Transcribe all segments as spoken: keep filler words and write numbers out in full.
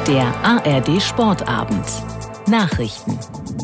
Der A R D Sportabend. Nachrichten.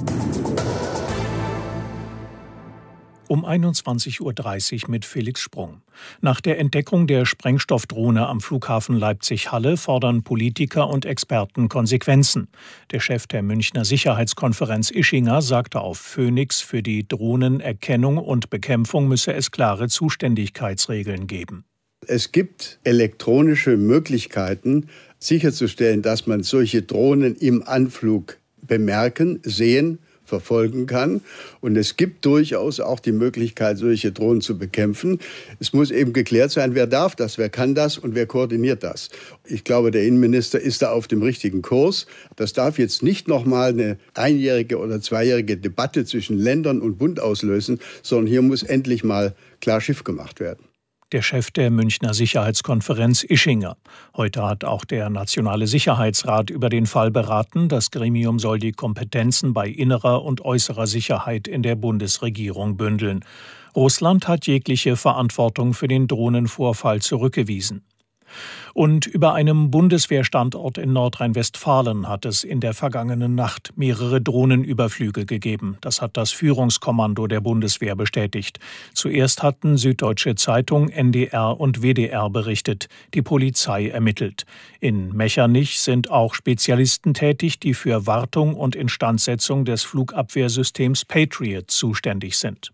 Um einundzwanzig Uhr dreißig mit Felix Sprung. Nach der Entdeckung der Sprengstoffdrohne am Flughafen Leipzig-Halle fordern Politiker und Experten Konsequenzen. Der Chef der Münchner Sicherheitskonferenz Ischinger sagte auf Phoenix, für die Drohnenerkennung und Bekämpfung müsse es klare Zuständigkeitsregeln geben. Es gibt elektronische Möglichkeiten, sicherzustellen, dass man solche Drohnen im Anflug bemerken, sehen, verfolgen kann. Und es gibt durchaus auch die Möglichkeit, solche Drohnen zu bekämpfen. Es muss eben geklärt sein, wer darf das, wer kann das und wer koordiniert das. Ich glaube, der Innenminister ist da auf dem richtigen Kurs. Das darf jetzt nicht nochmal eine einjährige oder zweijährige Debatte zwischen Ländern und Bund auslösen, sondern hier muss endlich mal klar Schiff gemacht werden. Der Chef der Münchner Sicherheitskonferenz Ischinger. Heute hat auch der Nationale Sicherheitsrat über den Fall beraten. Das Gremium soll die Kompetenzen bei innerer und äußerer Sicherheit in der Bundesregierung bündeln. Russland hat jegliche Verantwortung für den Drohnenvorfall zurückgewiesen. Und über einem Bundeswehrstandort in Nordrhein-Westfalen hat es in der vergangenen Nacht mehrere Drohnenüberflüge gegeben. Das hat das Führungskommando der Bundeswehr bestätigt. Zuerst hatten Süddeutsche Zeitung, N D R und W D R berichtet. Die Polizei ermittelt. In Mechernich sind auch Spezialisten tätig, die für Wartung und Instandsetzung des Flugabwehrsystems Patriot zuständig sind.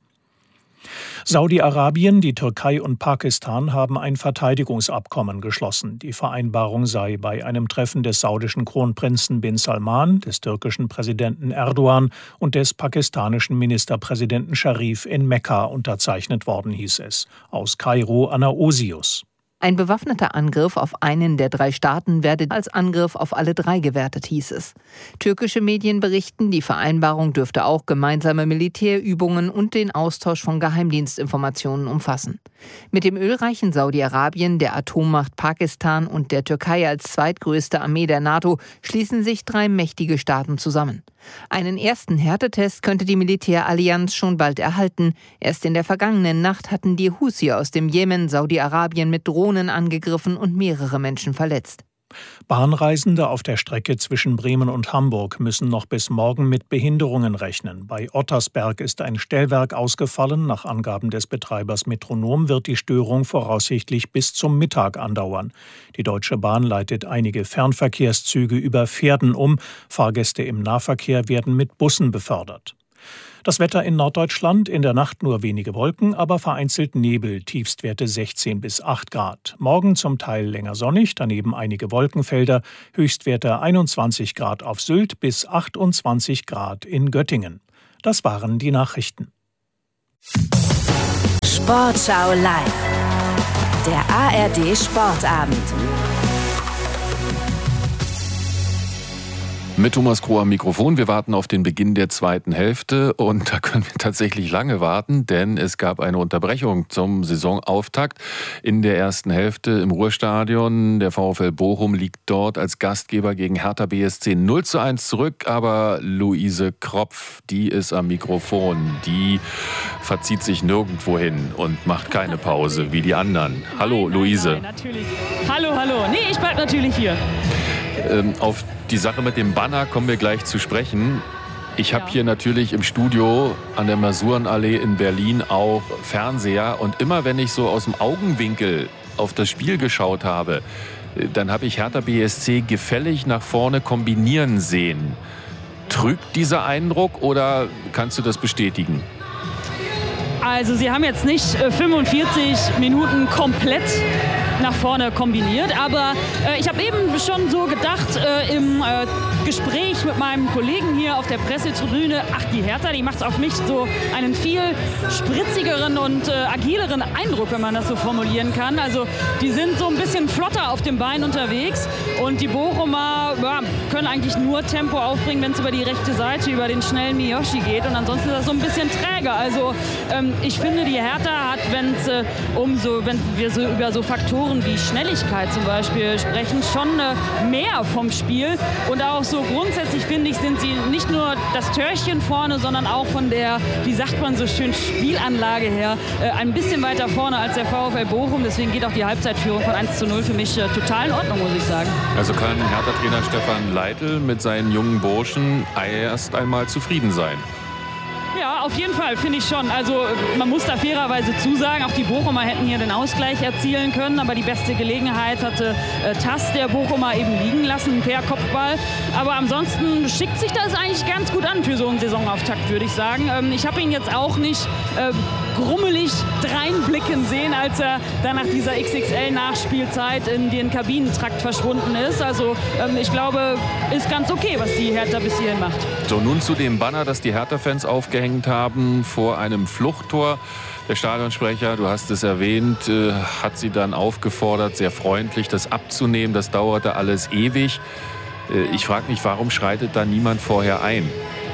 Saudi-Arabien, die Türkei und Pakistan haben ein Verteidigungsabkommen geschlossen. Die Vereinbarung sei bei einem Treffen des saudischen Kronprinzen bin Salman, des türkischen Präsidenten Erdogan und des pakistanischen Ministerpräsidenten Sharif in Mekka unterzeichnet worden, hieß es. Aus Kairo Anna Osius. Ein bewaffneter Angriff auf einen der drei Staaten werde als Angriff auf alle drei gewertet, hieß es. Türkische Medien berichten, die Vereinbarung dürfte auch gemeinsame Militärübungen und den Austausch von Geheimdienstinformationen umfassen. Mit dem ölreichen Saudi-Arabien, der Atommacht Pakistan und der Türkei als zweitgrößte Armee der NATO schließen sich drei mächtige Staaten zusammen. Einen ersten Härtetest könnte die Militärallianz schon bald erhalten. Erst in der vergangenen Nacht hatten die Husi aus dem Jemen Saudi-Arabien mit Drohnen angegriffen und mehrere Menschen verletzt. Bahnreisende auf der Strecke zwischen Bremen und Hamburg müssen noch bis morgen mit Behinderungen rechnen. Bei Ottersberg ist ein Stellwerk ausgefallen. Nach Angaben des Betreibers Metronom wird die Störung voraussichtlich bis zum Mittag andauern. Die Deutsche Bahn leitet einige Fernverkehrszüge über Pferden um. Fahrgäste im Nahverkehr werden mit Bussen befördert. Das Wetter in Norddeutschland, in der Nacht nur wenige Wolken, aber vereinzelt Nebel, Tiefstwerte sechzehn bis acht Grad. Morgen zum Teil länger sonnig, daneben einige Wolkenfelder, Höchstwerte einundzwanzig Grad auf Sylt bis achtundzwanzig Grad in Göttingen. Das waren die Nachrichten. Sportschau live. Der A R D Sportabend. Mit Thomas Kroh am Mikrofon. Wir warten auf den Beginn der zweiten Hälfte und da können wir tatsächlich lange warten, denn es gab eine Unterbrechung zum Saisonauftakt in der ersten Hälfte im Ruhrstadion. Der VfL Bochum liegt dort als Gastgeber gegen Hertha B S C null zu eins zurück, aber Luise Kropf, die ist am Mikrofon, die verzieht sich nirgendwo hin und macht keine Pause wie die anderen. Hallo nein, Luise. Nein, nein, natürlich. Hallo, hallo. Nee, ich bleib natürlich hier. Ähm, auf die Sache mit dem Banner kommen wir gleich zu sprechen. Ich habe ja. hier natürlich im Studio an der Masurenallee in Berlin auch Fernseher. Und immer wenn ich so aus dem Augenwinkel auf das Spiel geschaut habe, dann habe ich Hertha B S C gefällig nach vorne kombinieren sehen. Trügt dieser Eindruck oder kannst du das bestätigen? Also sie haben jetzt nicht fünfundvierzig Minuten komplett nach vorne kombiniert, aber äh, ich habe eben schon so gedacht äh, im äh, Gespräch mit meinem Kollegen hier auf der Pressetribüne, ach die Hertha, die macht auf mich so einen viel spritzigeren und äh, agileren Eindruck, wenn man das so formulieren kann. Also die sind so ein bisschen flotter auf dem Bein unterwegs und die Bochumer ja, können eigentlich nur Tempo aufbringen, wenn es über die rechte Seite, über den schnellen Miyoshi geht und ansonsten ist das so ein bisschen träger. Also ähm, ich finde, die Hertha hat, wenn es äh, um so, wenn wir so über so Faktoren Faktoren wie Schnelligkeit zum Beispiel sprechen schon äh, mehr vom Spiel. Und auch so grundsätzlich, finde ich, sind sie nicht nur das Törchen vorne, sondern auch von der, wie sagt man so schön, Spielanlage her äh, ein bisschen weiter vorne als der VfL Bochum. Deswegen geht auch die Halbzeitführung von eins zu null für mich äh, total in Ordnung, muss ich sagen. Also kann Hertha-Trainer Stefan Leitl mit seinen jungen Burschen erst einmal zufrieden sein. Ja, auf jeden Fall, finde ich schon. Also man muss da fairerweise zusagen, auch die Bochumer hätten hier den Ausgleich erzielen können, aber die beste Gelegenheit hatte äh, Tass, der Bochumer, eben liegen lassen per Kopfball. Aber ansonsten schickt sich das eigentlich ganz gut an für so einen Saisonauftakt, würde ich sagen. Ähm, ich habe ihn jetzt auch nicht äh, grummelig dreinblicken sehen, als er dann nach dieser X X L-Nachspielzeit in den Kabinentrakt verschwunden ist. Also ähm, ich glaube, ist ganz okay, was die Hertha bis hierhin macht. So, nun zu dem Banner, das die Hertha-Fans aufgehängt haben vor einem Fluchttor. Der Stadionsprecher, du hast es erwähnt, äh, hat sie dann aufgefordert, sehr freundlich das abzunehmen. Das dauerte alles ewig. Äh, ich frage mich, warum schreitet da niemand vorher ein?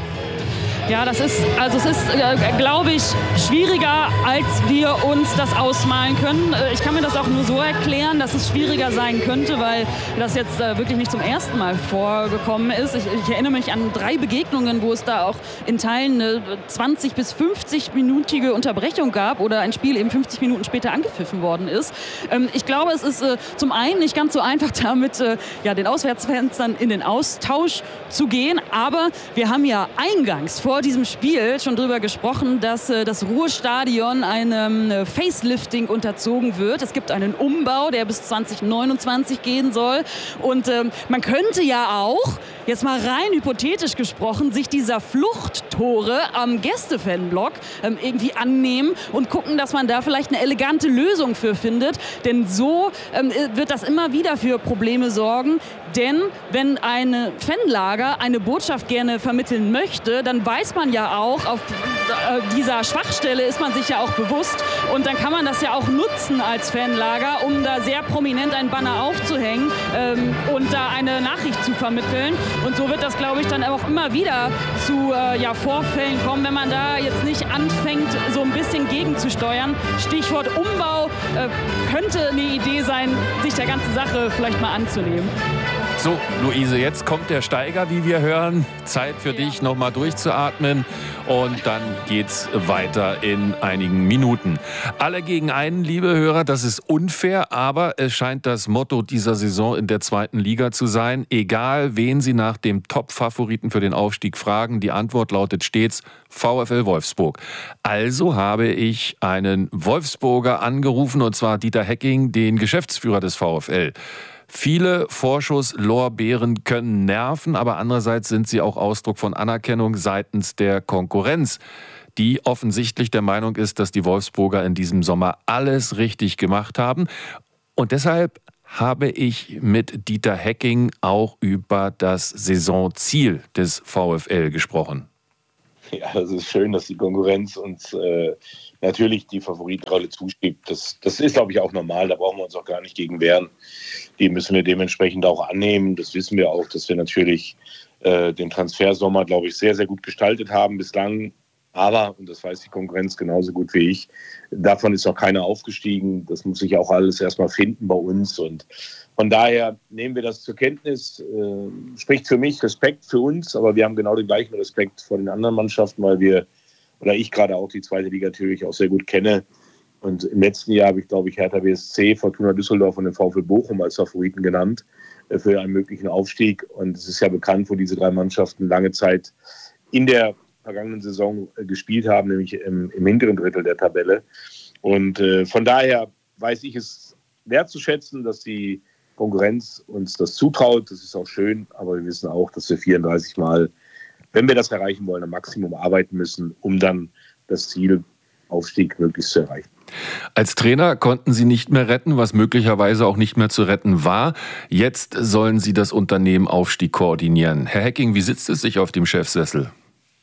Ja, das ist, also es ist, äh, glaube ich, schwieriger, als wir uns das ausmalen können. Äh, ich kann mir das auch nur so erklären, dass es schwieriger sein könnte, weil das jetzt äh, wirklich nicht zum ersten Mal vorgekommen ist. Ich, ich erinnere mich an drei Begegnungen, wo es da auch in Teilen eine zwanzig- bis fünfzig-minütige Unterbrechung gab oder ein Spiel eben fünfzig Minuten später angepfiffen worden ist. Ähm, ich glaube, es ist äh, zum einen nicht ganz so einfach, damit äh, ja, den Auswärtsfans dann in den Austausch zu gehen, aber wir haben ja eingangs vor diesem Spiel schon darüber gesprochen, dass äh, das Ruhrstadion einem äh, Facelifting unterzogen wird. Es gibt einen Umbau, der bis zwanzig neunundzwanzig gehen soll. Und ähm, man könnte ja auch, jetzt mal rein hypothetisch gesprochen, sich dieser Fluchttore am Gästefanblock ähm, irgendwie annehmen und gucken, dass man da vielleicht eine elegante Lösung für findet. Denn so ähm, wird das immer wieder für Probleme sorgen. Denn wenn eine Fanlager eine Botschaft gerne vermitteln möchte, dann weiß man ja auch, auf dieser Schwachstelle ist man sich ja auch bewusst. Und dann kann man das ja auch nutzen als Fanlager, um da sehr prominent ein Banner aufzuhängen ähm, und da eine Nachricht zu vermitteln. Und so wird das, glaube ich, dann auch immer wieder zu äh, ja, Vorfällen kommen, wenn man da jetzt nicht anfängt, so ein bisschen gegenzusteuern. Stichwort Umbau äh, könnte eine Idee sein, sich der ganzen Sache vielleicht mal anzunehmen. So, Luise, jetzt kommt der Steiger, wie wir hören. Zeit für ja. dich, noch mal durchzuatmen. Und dann geht's weiter in einigen Minuten. Alle gegen einen, liebe Hörer, das ist unfair, aber es scheint das Motto dieser Saison in der zweiten Liga zu sein. Egal, wen Sie nach dem Top-Favoriten für den Aufstieg fragen, die Antwort lautet stets VfL Wolfsburg. Also habe ich einen Wolfsburger angerufen, und zwar Dieter Hecking, den Geschäftsführer des VfL. Viele Vorschusslorbeeren können nerven, aber andererseits sind sie auch Ausdruck von Anerkennung seitens der Konkurrenz, die offensichtlich der Meinung ist, dass die Wolfsburger in diesem Sommer alles richtig gemacht haben. Und deshalb habe ich mit Dieter Hecking auch über das Saisonziel des VfL gesprochen. Ja, es ist schön, dass die Konkurrenz uns äh, natürlich die Favoritenrolle zuschiebt. Das, das ist, glaube ich, auch normal. Da brauchen wir uns auch gar nicht gegen wehren. Die müssen wir dementsprechend auch annehmen. Das wissen wir auch, dass wir natürlich äh, den Transfersommer, glaube ich, sehr, sehr gut gestaltet haben bislang. Aber, und das weiß die Konkurrenz genauso gut wie ich, davon ist noch keiner aufgestiegen. Das muss sich auch alles erstmal finden bei uns. Und von daher nehmen wir das zur Kenntnis. Äh, spricht für mich Respekt für uns, aber wir haben genau den gleichen Respekt vor den anderen Mannschaften, weil wir, oder ich gerade auch die zweite Liga natürlich auch sehr gut kenne. Und im letzten Jahr habe ich, glaube ich, Hertha B S C, Fortuna Düsseldorf und den VfL Bochum als Favoriten genannt äh, für einen möglichen Aufstieg. Und es ist ja bekannt, wo diese drei Mannschaften lange Zeit in der vergangenen Saison äh, gespielt haben, nämlich im, im hinteren Drittel der Tabelle. Und äh, von daher weiß ich es wertzuschätzen, dass die Konkurrenz uns das zutraut. Das ist auch schön, aber wir wissen auch, dass wir vierunddreißig Mal, wenn wir das erreichen wollen, am Maximum arbeiten müssen, um dann das Ziel Aufstieg möglichst zu erreichen. Als Trainer konnten Sie nicht mehr retten, was möglicherweise auch nicht mehr zu retten war. Jetzt sollen Sie das Unternehmen Aufstieg koordinieren. Herr Hecking, wie sitzt es sich auf dem Chefsessel?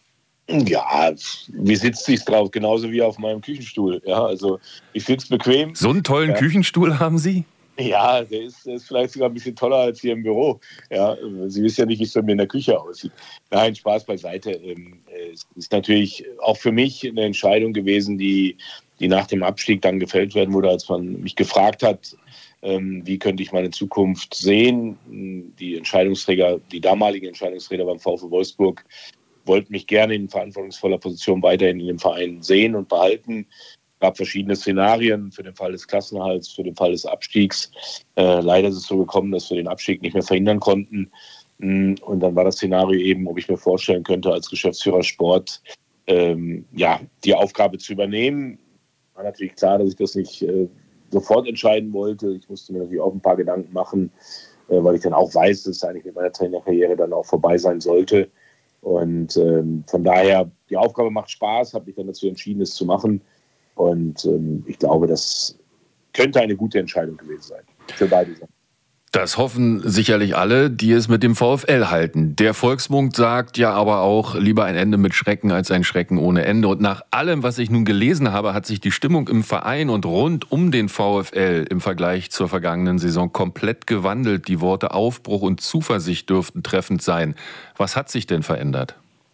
Ja, wie sitzt sich's drauf? Genauso wie auf meinem Küchenstuhl. Ja, also ich sitze bequem. So einen tollen ja. Küchenstuhl haben Sie? Ja, der ist, der ist vielleicht sogar ein bisschen toller als hier im Büro. Ja, Sie wissen ja nicht, wie es bei mir in der Küche aussieht. Nein, Spaß beiseite. Es ist natürlich auch für mich eine Entscheidung gewesen, die, die nach dem Abstieg dann gefällt werden wurde, als man mich gefragt hat, Ähm, wie könnte ich meine Zukunft sehen? Die Entscheidungsträger, die damaligen Entscheidungsträger beim VfL Wolfsburg wollten mich gerne in verantwortungsvoller Position weiterhin in dem Verein sehen und behalten. Es gab verschiedene Szenarien für den Fall des Klassenerhalts, für den Fall des Abstiegs. Äh, leider ist es so gekommen, dass wir den Abstieg nicht mehr verhindern konnten. Und dann war das Szenario eben, ob ich mir vorstellen könnte, als Geschäftsführer Sport ähm, ja, die Aufgabe zu übernehmen. War natürlich klar, dass ich das nicht äh, sofort entscheiden wollte. Ich musste mir natürlich auch ein paar Gedanken machen, äh, weil ich dann auch weiß, dass es eigentlich mit meiner Trainerkarriere dann auch vorbei sein sollte. Und ähm, von daher, die Aufgabe macht Spaß, habe mich dann dazu entschieden, es zu machen. Und ähm, ich glaube, das könnte eine gute Entscheidung gewesen sein für beide Seiten. Das hoffen sicherlich alle, die es mit dem VfL halten. Der Volksmund sagt ja aber auch, lieber ein Ende mit Schrecken als ein Schrecken ohne Ende. Und nach allem, was ich nun gelesen habe, hat sich die Stimmung im Verein und rund um den VfL im Vergleich zur vergangenen Saison komplett gewandelt. Die Worte Aufbruch und Zuversicht dürften treffend sein. Was hat sich denn verändert?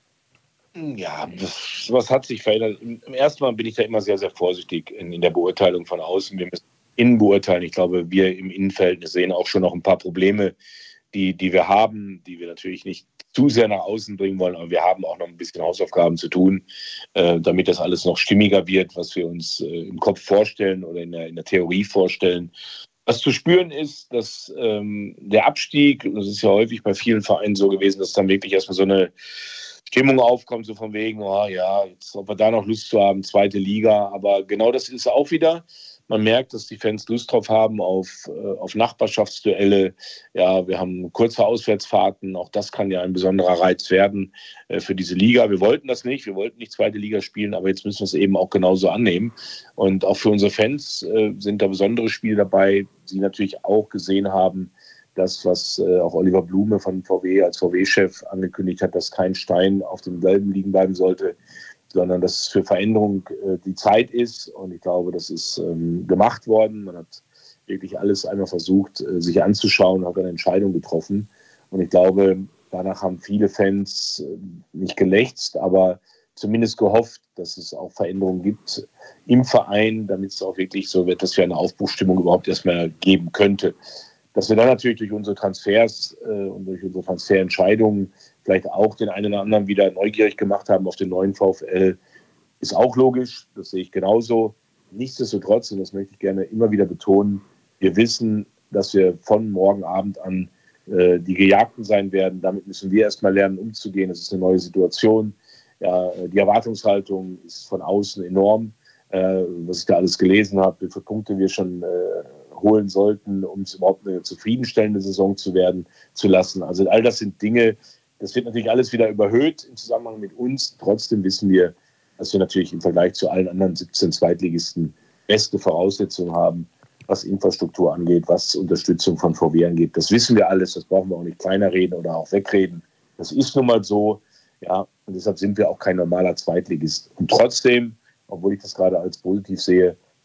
Ja, das, was hat sich verändert? Im ersten Mal bin ich da immer sehr, sehr vorsichtig in, in der Beurteilung von außen. Wir müssen innen beurteilen. Ich glaube, wir im Innenverhältnis sehen auch schon noch ein paar Probleme, die, die wir haben, die wir natürlich nicht zu sehr nach außen bringen wollen, aber wir haben auch noch ein bisschen Hausaufgaben zu tun, äh, damit das alles noch stimmiger wird, was wir uns äh, im Kopf vorstellen oder in der, in der Theorie vorstellen. Was zu spüren ist, dass ähm, der Abstieg, das ist ja häufig bei vielen Vereinen so gewesen, dass dann wirklich erstmal so eine Stimmung aufkommt, so von wegen, oh ja, jetzt, ob wir da noch Lust zu haben, zweite Liga, aber genau das ist auch wieder. Man merkt, dass die Fans Lust drauf haben auf, auf Nachbarschaftsduelle. Ja, wir haben kurze Auswärtsfahrten. Auch das kann ja ein besonderer Reiz werden äh, für diese Liga. Wir wollten das nicht. Wir wollten nicht zweite Liga spielen, aber jetzt müssen wir es eben auch genauso annehmen. Und auch für unsere Fans äh, sind da besondere Spiele dabei, die natürlich auch gesehen haben, das, was äh, auch Oliver Blume von V W als V W-Chef angekündigt hat, dass kein Stein auf dem Gelben liegen bleiben sollte, sondern dass es für Veränderung äh, die Zeit ist. Und ich glaube, das ist ähm, gemacht worden. Man hat wirklich alles einmal versucht, äh, sich anzuschauen, hat eine Entscheidung getroffen. Und ich glaube, danach haben viele Fans äh, nicht gelächzt, aber zumindest gehofft, dass es auch Veränderungen gibt im Verein, damit es auch wirklich so wird, dass wir eine Aufbruchsstimmung überhaupt erstmal geben könnte. Dass wir dann natürlich durch unsere Transfers äh, und durch unsere Transferentscheidungen vielleicht auch den einen oder anderen wieder neugierig gemacht haben auf den neuen VfL, ist auch logisch. Das sehe ich genauso. Nichtsdestotrotz, und das möchte ich gerne immer wieder betonen, wir wissen, dass wir von morgen Abend an äh, die Gejagten sein werden. Damit müssen wir erstmal lernen, umzugehen. Es ist eine neue Situation. Ja, die Erwartungshaltung ist von außen enorm. Äh, was ich da alles gelesen habe, wie viele Punkte wir schon äh, holen sollten, um es überhaupt eine zufriedenstellende Saison zu werden zu lassen. Also all das sind Dinge, das wird natürlich alles wieder überhöht im Zusammenhang mit uns. Trotzdem wissen wir, dass wir natürlich im Vergleich zu allen anderen siebzehn Zweitligisten beste Voraussetzungen haben, was Infrastruktur angeht, was Unterstützung von V W angeht. Das wissen wir alles, das brauchen wir auch nicht kleiner reden oder auch wegreden. Das ist nun mal so, ja, und deshalb sind wir auch kein normaler Zweitligist. Und trotzdem, obwohl ich das gerade als positiv sehe,